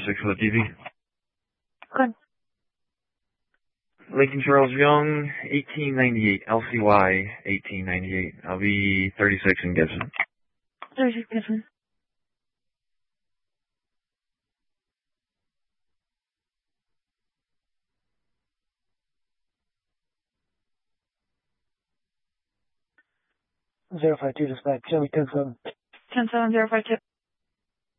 6 for the TV. Good. Lincoln Charles Young, 1898, LCY, 1898. I'll be 36 in Gibson. 36 Gibson. Zero 52 dispatch, Chevy 10-7. 10-7, 052.